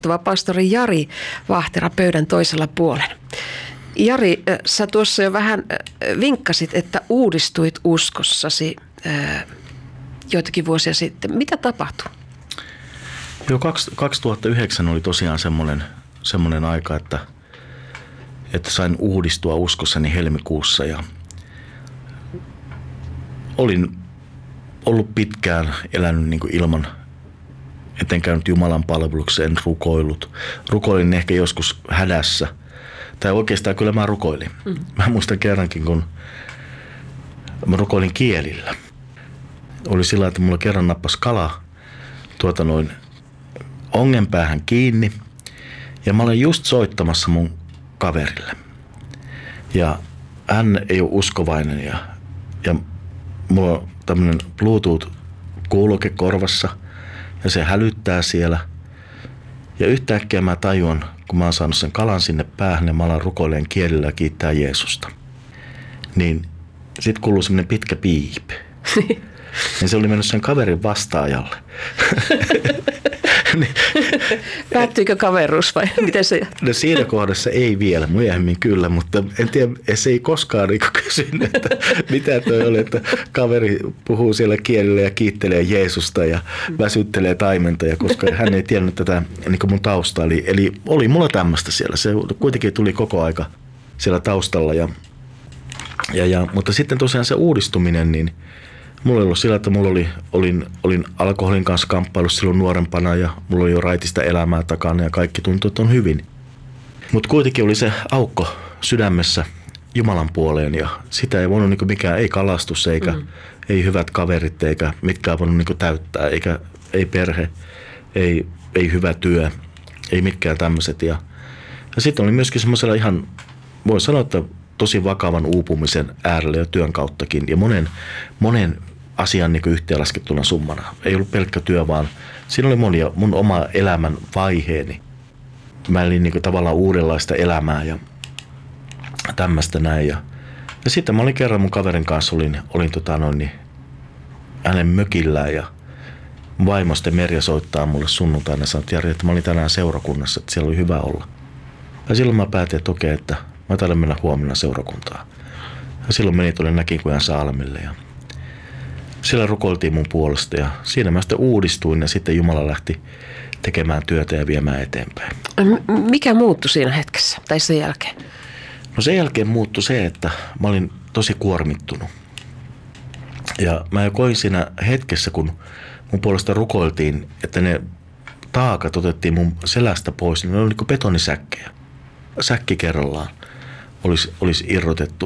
Pastori Jari Vahtera pöydän toisella puolen. Jari, sä tuossa jo vähän vinkkasit, että uudistuit uskossasi joitakin vuosia sitten. Mitä tapahtui? Joo, 2009 oli tosiaan semmoinen aika, että sain uudistua uskossani helmikuussa ja olin ollut pitkään elänyt niin kuin ilman, etten käynyt Jumalan palveluksessa, en rukoillut. Rukoilin ehkä joskus hädässä. Tai oikeastaan kyllä mä rukoilin. Mä muistan kerrankin, kun mä rukoilin kielillä. Oli sillä, että mulla kerran nappasi kala ongenpäähän kiinni. Ja mä olen just soittamassa mun kaverille. Ja hän ei ole uskovainen ja mulla on tämmönen Bluetooth-kuuloke korvassa ja se hälyttää siellä. Ja yhtäkkiä mä tajuan, kun mä oon saanut sen kalan sinne päähän ja mä alan rukoilemaan kielillä ja kiittää Jeesusta. Niin sit kuuluu semmonen pitkä piip. Ja se oli mennyt sen kaverin vastaajalle. Päättyykö kaveruus vai miten se? No siinä kohdassa ei vielä, myöhemmin kyllä, mutta en tiedä, se ei koskaan kysynyt, että mitä toi oli, että kaveri puhuu siellä kielellä ja kiittelee Jeesusta ja väsyttelee taimenta, koska hän ei tiennyt tätä niin mun taustaa. Eli oli mulla tämmöistä siellä, se kuitenkin tuli koko aika siellä taustalla. Mutta sitten tosiaan se uudistuminen, niin mulla oli ollut sillä, että olin alkoholin kanssa kamppailut silloin nuorempana ja mulla oli jo raitista elämää takana ja kaikki tuntui, että on hyvin. Mutta kuitenkin oli se aukko sydämessä Jumalan puoleen ja sitä ei voinut mikään, ei kalastus eikä ei hyvät kaverit eikä mitkään voinut täyttää, ei perhe, ei hyvä työ, ei mitkään tämmöiset. Ja sitten oli myöskin semmoisella ihan, voi sanoa, että tosi vakavan uupumisen äärellä ja työn kauttakin ja monen asian yhteenlaskettuna summana. Ei ollut pelkkä työ, vaan siinä oli monia mun oma elämän vaiheeni. Mä elin tavallaan uudenlaista elämää ja tämmöistä näin. Ja sitten mä olin kerran mun kaverin kanssa, olin hänen mökillään ja vaimo sitten Merja soittaa mulle sunnuntaina ja sanoi, että Jari, että mä olin tänään seurakunnassa, että siellä oli hyvä olla. Ja silloin mä päätin, että okei, että mä taidan mennä huomenna seurakuntaan. Ja silloin menin tuolle Näkinkujan Salmille ja siellä rukoiltiin mun puolesta ja siinä mä sitten uudistuin ja sitten Jumala lähti tekemään työtä ja viemään eteenpäin. Mikä muuttui siinä hetkessä tai sen jälkeen? No sen jälkeen muuttui se, että mä olin tosi kuormittunut. Ja mä jo koin siinä hetkessä, kun mun puolesta rukoiltiin, että ne taakat otettiin mun selästä pois, niin ne oli niin kuin betonisäkkejä. Säkki kerrallaan olisi irrotettu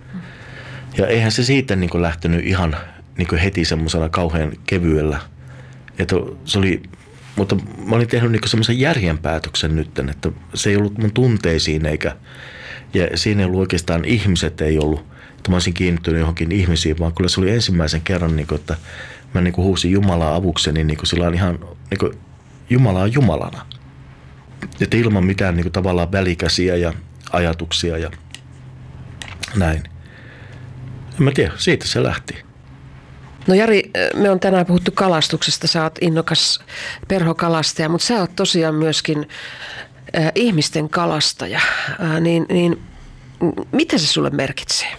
ja eihän se siitä niin kuin lähtenyt ihan niin kuin heti semmoisella kauhean kevyellä. Että se oli, mutta mä olin tehnyt niin kuin semmoisen järjenpäätöksen nyt, että se ei ollut mun tunteisiin ja siinä ei ollut oikeastaan ihmiset ei ollut, että mä olisin kiinnittynyt johonkin ihmisiin, vaan kyllä se oli ensimmäisen kerran, niin kuin, että mä niin kuin huusin Jumalaa avukseni niin kuin sillä ihan niin kuin Jumalaa Jumalana. Että ilman mitään niin kuin tavallaan välikäsiä ja ajatuksia ja näin. En mä tiedä, siitä se lähti. No Jari, me on tänään puhuttu kalastuksesta. Sä oot innokas perhokalastaja, mutta sä oot tosiaan myöskin ihmisten kalastaja. Niin mitä se sulle merkitsee?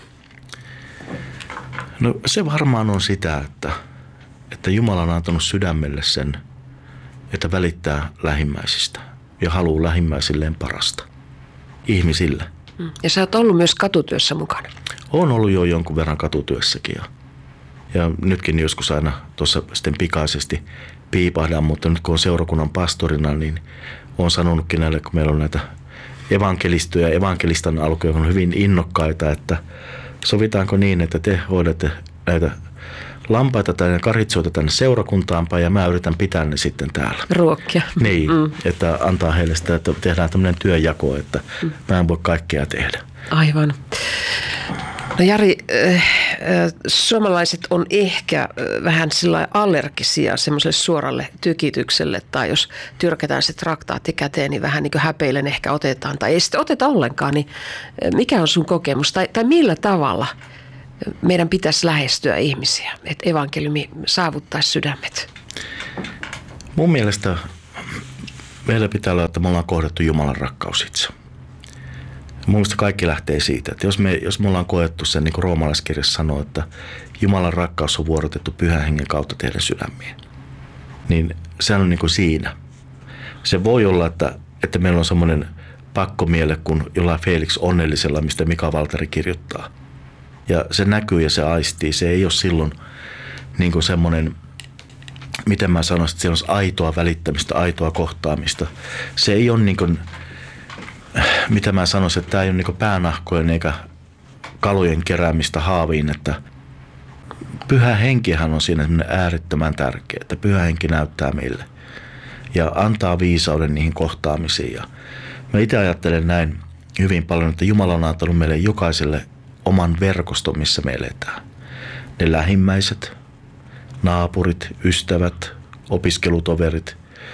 No se varmaan on sitä, että Jumala on antanut sydämelle sen, että välittää lähimmäisistä ja haluaa lähimmäisilleen parasta ihmisille. Ja sä oot ollut myös katutyössä mukana. Olen ollut jo jonkun verran katutyössäkin ja nytkin joskus aina tuossa sitten pikaisesti piipahdan, mutta nyt kun on seurakunnan pastorina, niin olen sanonutkin näille, kun meillä on näitä evankelistoja ja evankelistan alkuja on hyvin innokkaita, että sovitaanko niin, että te hoidatte näitä lampaita tai karitsoita tänne seurakuntaanpäin ja mä yritän pitää ne sitten täällä. Ruokkia. Niin, että antaa heille sitä, että tehdään tämmöinen työnjako, että mä en voi kaikkea tehdä. Aivan. No Jari, suomalaiset on ehkä vähän sillä allergisia semmoiselle suoralle tykitykselle, tai jos tyrkätään se traktaatti käteen, niin vähän niin kuin häpeilen ehkä otetaan, tai ei sitten oteta ollenkaan, niin mikä on sun kokemus, tai millä tavalla meidän pitäisi lähestyä ihmisiä, että evankeliumi saavuttaisi sydämet? Mun mielestä meillä pitää olla, että me ollaan kohdattu Jumalan rakkaus itse. Mun mielestä kaikki lähtee siitä, että jos me ollaan koettu sen, niin kuin roomalaiskirjassa sanoo, että Jumalan rakkaus on vuorotettu Pyhän Hengen kautta teidän sydämiin, niin se on niin kuin siinä. Se voi olla, että meillä on semmoinen pakkomiele kuin jollain Felix Onnellisella, mistä Mika Valtari kirjoittaa. Ja se näkyy ja se aistii. Se ei ole silloin niin kuin semmoinen, miten mä sanoisin, että siellä on aitoa välittämistä, aitoa kohtaamista. Se ei ole niin kuin, mitä mä sanoisin, että tämä ei ole niin kuin päänahkojen eikä kalojen keräämistä haaviin, että Pyhä Henkihän on siinä äärettömän tärkeä, että Pyhä Henki näyttää meille ja antaa viisauden niihin kohtaamisiin. Ja mä itse ajattelen näin hyvin paljon, että Jumala on antanut meille jokaiselle oman verkoston, missä me eletään. Ne lähimmäiset, naapurit, ystävät, opiskelutoverit,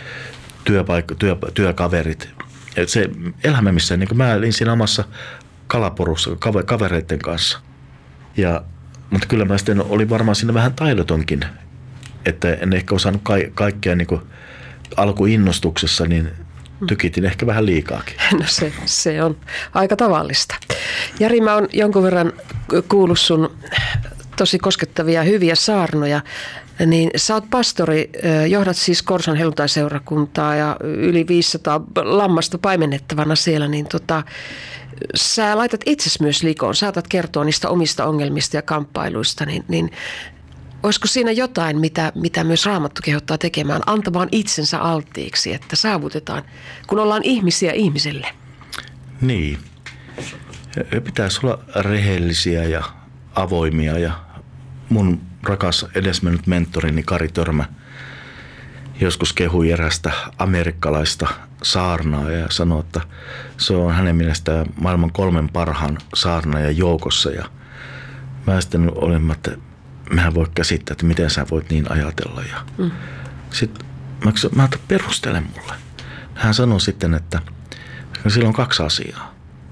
työkaverit. Et se elämä, missä niin mä elin siinä omassa kalaporussa kavereiden kanssa. Mutta kyllä mä sitten olin varmaan siinä vähän taidotonkin, että en ehkä osannut kaikkea niin kuin alkuinnostuksessa, niin tykitin ehkä vähän liikaakin. No se on aika tavallista. Jari, mä oon jonkun verran kuullut sun tosi koskettavia hyviä saarnoja. Niin sä oot pastori, johdat siis Korson helluntaiseurakuntaa ja yli 500 lammasta paimennettavana siellä, niin sä laitat itsesi myös likoon, saatat kertoa niistä omista ongelmista ja kamppailuista, niin olisiko siinä jotain, mitä myös Raamattu kehottaa tekemään, antamaan itsensä alttiiksi, että saavutetaan, kun ollaan ihmisiä ihmiselle? Niin, pitäisi olla rehellisiä ja avoimia ja mun rakas edesmennyt mentorini Kari Törmä joskus kehui erästä amerikkalaista saarnaa ja sanoi, että se on hänen mielestään maailman 3 parhaan saarnaajan joukossa. Ja mä sitten olin, että mehän voi käsittää, että miten sä voit niin ajatella. Ja sitten mä ajattelin, perustele mulle. Hän sanoi sitten, että sillä on 2 asiaa.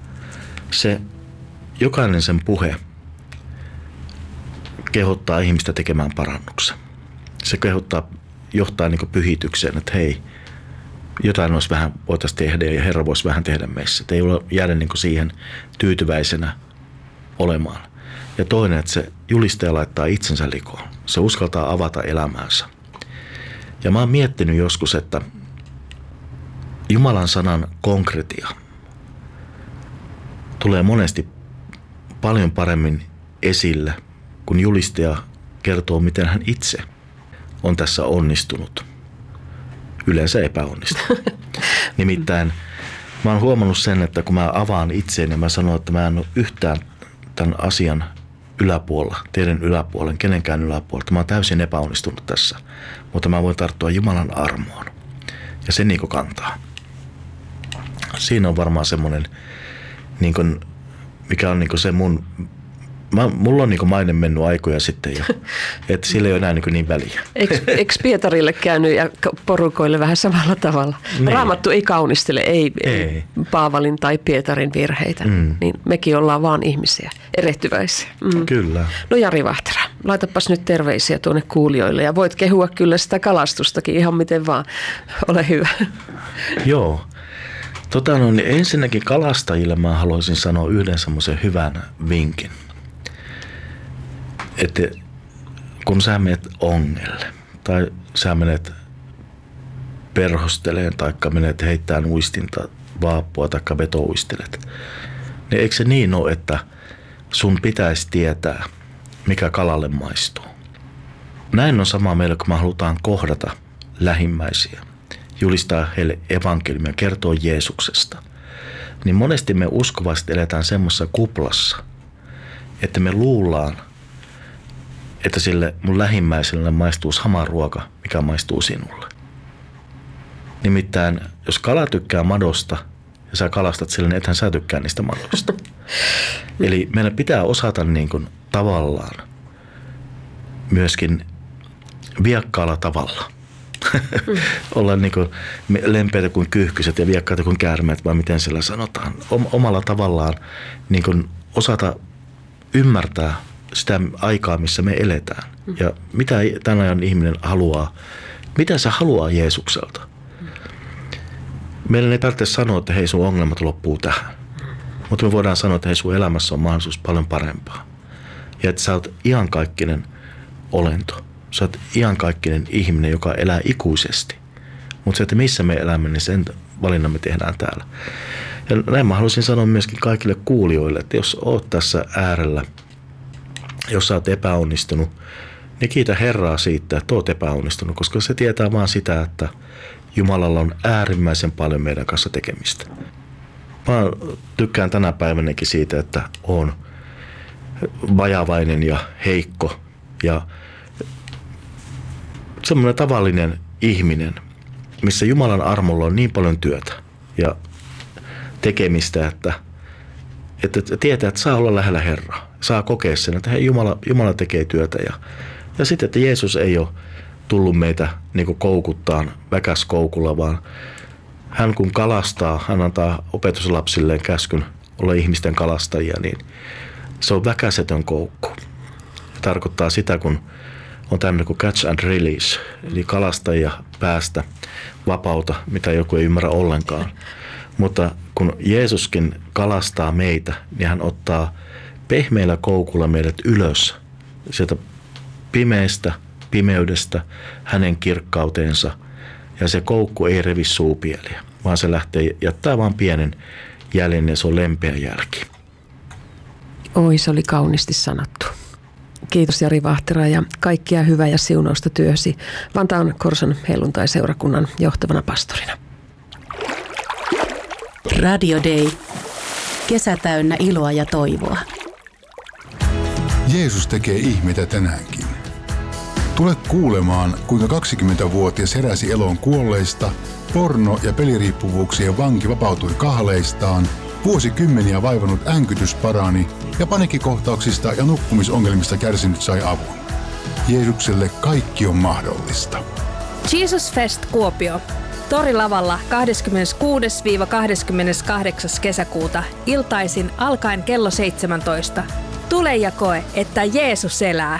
Jokainen sen puhe kehottaa ihmistä tekemään parannuksen. Se johtaa niin kuin pyhitykseen, että hei, jotain voitaisiin tehdä ja Herra voisi vähän tehdä meissä. Että ei ole jäädä niin kuin siihen tyytyväisenä olemaan. Ja toinen, että se julistaja laittaa itsensä likoon. Se uskaltaa avata elämäänsä. Ja mä oon miettinyt joskus, että Jumalan sanan konkretia tulee monesti paljon paremmin esille, kun julistaja kertoo, miten hän itse on tässä onnistunut. Yleensä epäonnistunut. Nimittäin mä oon huomannut sen, että kun mä avaan itseäni ja mä sanon, että mä en ole yhtään tämän asian yläpuolella, teidän yläpuolella, kenenkään yläpuolella. Mä oon täysin epäonnistunut tässä, mutta mä voin tarttua Jumalan armoon. Ja se niin kuin kantaa. Siinä on varmaan semmoinen, niin kuin, mikä on niin kuin se mulla on niin maine mennyt aikoja sitten jo, että sillä ei ole enää niin väliä. Eikö Pietarille käynyt ja porukoille vähän samalla tavalla? Niin. Raamattu ei kaunistele, ei Paavalin tai Pietarin virheitä, niin mekin ollaan vaan ihmisiä, erehtyväisiä. Kyllä. No Jari Vahtera, laitapas nyt terveisiä tuonne kuulijoille ja voit kehua kyllä sitä kalastustakin ihan miten vaan, ole hyvä. Joo. Niin ensinnäkin kalastajille mä haluaisin sanoa yhden semmoisen hyvän vinkin. Että kun sä menet ongelle tai sä menet perhosteleen tai menet heittämään uistinta, vaappua tai vetouistelet, niin eikö se niin ole, että sun pitäisi tietää, mikä kalalle maistuu? Näin on sama meillä, kun me halutaan kohdata lähimmäisiä, julistaa heille evankeliumia, kertoa Jeesuksesta. Niin monesti me uskovasti eletään semmoisessa kuplassa, että me luullaan, että sille mun lähimmäiselle maistuu sama ruoka, mikä maistuu sinulle. Nimittäin, jos kala tykkää madosta ja sä kalastat sille, niin ethän sä tykkää niistä madoista. Eli meidän pitää osata niin kuin tavallaan myöskin viekkaalla tavalla. Olla niin kuin lempeitä kuin kyyhkyset ja viekkaita kuin käärmeet, vai miten sillä sanotaan. Omalla tavallaan niin kuin osata ymmärtää sitä aikaa, missä me eletään. Ja mitä tämän ajan ihminen haluaa, mitä se haluaa Jeesukselta. Meidän ei tarvitse sanoa, että hei, sun ongelmat loppuu tähän. Mutta me voidaan sanoa, että hei, sun elämässä on mahdollisuus paljon parempaa. Ja että sä oot iankaikkinen olento. Sä oot iankaikkinen ihminen, joka elää ikuisesti. Mutta se, että missä me elämme, niin sen valinnan me tehdään täällä. Ja näin mä haluaisin sanoa myöskin kaikille kuulijoille, että jos oot tässä äärellä, jos sä oot epäonnistunut, niin kiitä Herraa siitä, että oot epäonnistunut, koska se tietää vaan sitä, että Jumalalla on äärimmäisen paljon meidän kanssa tekemistä. Mä tykkään tänä päivänäkin siitä, että oon vajavainen ja heikko ja semmoinen tavallinen ihminen, missä Jumalan armolla on niin paljon työtä ja tekemistä, että tietää, että saa olla lähellä Herraa. Saa kokea sen, että hei, Jumala tekee työtä. Ja sitten, että Jeesus ei ole tullut meitä niin kuin koukuttaan väkäskoukulla, vaan hän kun kalastaa, hän antaa opetuslapsilleen käskyn olla ihmisten kalastajia, niin se on väkäsetön koukku. Se tarkoittaa sitä, kun on tämmöinen kuin catch and release, eli kalastajia päästä vapauta, mitä joku ei ymmärrä ollenkaan. Mutta kun Jeesuskin kalastaa meitä, niin hän ottaa pehmeällä koukulla meidät ylös sieltä pimeydestä hänen kirkkauteensa. Ja se koukku ei revi suupieliä, vaan se jättää vain pienen jäljen ja se on lempeä jälki. Oi, se oli kauniisti sanottu. Kiitos Jari Vahtera ja kaikkia hyvää ja siunausta työsi Vantaan Korson helluntai-seurakunnan johtavana pastorina. Radio Day. Kesä täynnä iloa ja toivoa. Jeesus tekee ihmeitä tänäänkin. Tule kuulemaan, kuinka 20-vuotias heräsi eloon kuolleista, porno- ja peliriippuvuuksien vanki vapautui kahleistaan, vuosikymmeniä vaivannut änkytys parani ja paniikkikohtauksista ja nukkumisongelmista kärsinyt sai avun. Jeesukselle kaikki on mahdollista. Jesus Fest Kuopio. Torilavalla 26-28. kesäkuuta iltaisin alkaen kello 17. Tule ja koe, että Jeesus elää.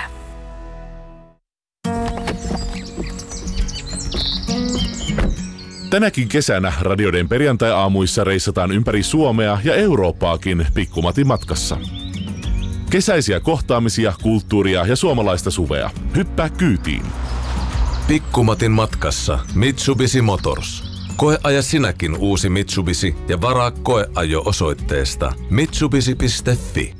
Tänäkin kesänä Radioiden perjantai-aamuissa reissataan ympäri Suomea ja Eurooppaakin Pikkumatin matkassa. Kesäisiä kohtaamisia, kulttuuria ja suomalaista suvea. Hyppää kyytiin. Pikkumatin matkassa Mitsubishi Motors. Koeaja sinäkin uusi Mitsubishi ja varaa koeajo osoitteesta mitsubishi.fi.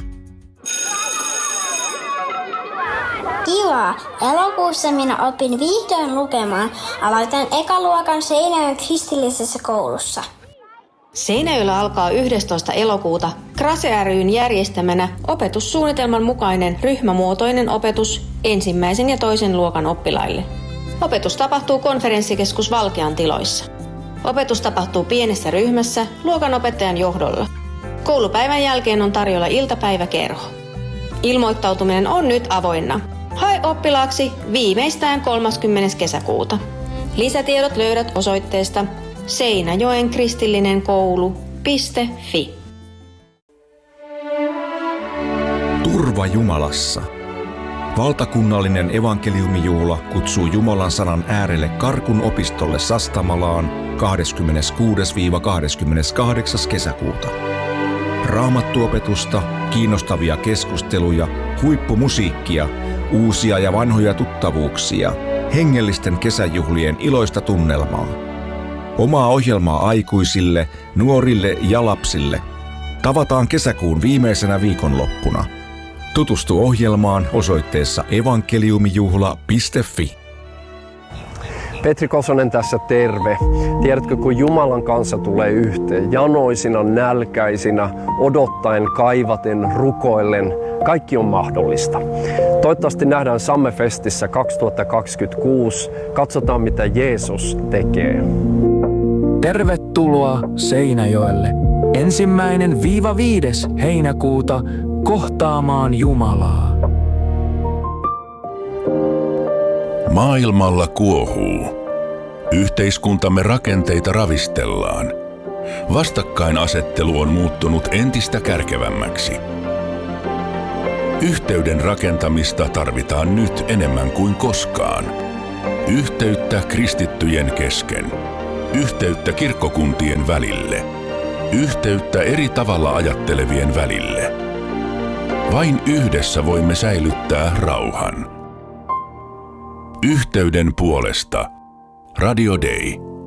Kiva! Elokuussa minä opin vihdoin lukemaan. Aloitan ekaluokan Seinäjoen kristillisessä koulussa. Seinäjoella alkaa 11. elokuuta Krase ry:n järjestämänä opetussuunnitelman mukainen ryhmämuotoinen opetus 1. ja 2. luokan oppilaille. Opetus tapahtuu konferenssikeskus Valkean tiloissa. Opetus tapahtuu pienessä ryhmässä luokanopettajan johdolla. Koulupäivän jälkeen on tarjolla iltapäiväkerho. Ilmoittautuminen on nyt avoinna. Hae oppilaaksi viimeistään 30. kesäkuuta. Lisätiedot löydät osoitteesta Seinäjoen kristillinen koulu.fi. Turva Jumalassa. Valtakunnallinen evankeliumijuhla kutsuu Jumalan sanan äärelle Karkun opistolle Sastamalaan 26-28. kesäkuuta. Raamattuopetusta, kiinnostavia keskusteluja, huippumusiikkia, uusia ja vanhoja tuttavuuksia, hengellisten kesäjuhlien iloista tunnelmaa. Omaa ohjelmaa aikuisille, nuorille ja lapsille. Tavataan kesäkuun viimeisenä viikonloppuna. Tutustu ohjelmaan osoitteessa evankeliumijuhla.fi. Petri Kosonen tässä, terve. Tiedätkö, kun Jumalan kanssa tulee yhteen, janoisina, nälkäisinä, odottaen, kaivaten, rukoillen, kaikki on mahdollista. Toivottavasti nähdään Sammefestissä 2026. Katsotaan, mitä Jeesus tekee. Tervetuloa Seinäjoelle 1.–5. heinäkuuta kohtaamaan Jumalaa. Maailmalla kuohuu. Yhteiskuntamme rakenteita ravistellaan. Vastakkainasettelu on muuttunut entistä kärkevämmäksi. Yhteyden rakentamista tarvitaan nyt enemmän kuin koskaan. Yhteyttä kristittyjen kesken. Yhteyttä kirkkokuntien välille. Yhteyttä eri tavalla ajattelevien välille. Vain yhdessä voimme säilyttää rauhan. Yhteyden puolesta. Radio Day.